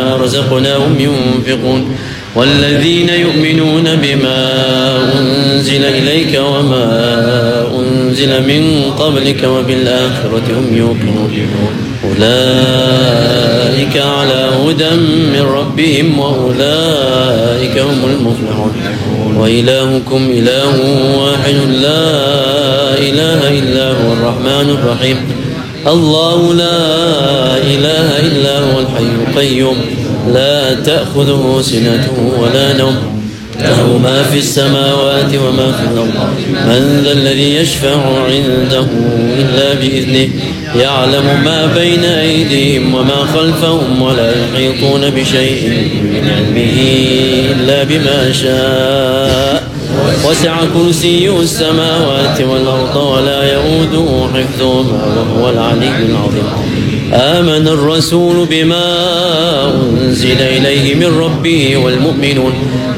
ومما رزقناهم ينفقون والذين يؤمنون بما أنزل إليك وما أنزل من قبلك وبالآخرة هم يوقنون أولئك على هدى من ربهم وأولئك هم المفلحون وإلهكم إله واحد لا إله إلا هو الرحمن الرحيم الله لا إله إلا هو الحي القيوم لا تأخذه سنة ولا نوم له ما في السماوات وما في الأرض من ذا الذي يشفع عنده إلا بإذنه يعلم ما بين أيديهم وما خلفهم ولا يحيطون بشيء من علمه إلا بما شاء وسع كرسيه السماوات والأرض ولا يؤوده حفظهما وهو العلي العظيم آمن الرسول بما أنزل إليه من ربه والمؤمنون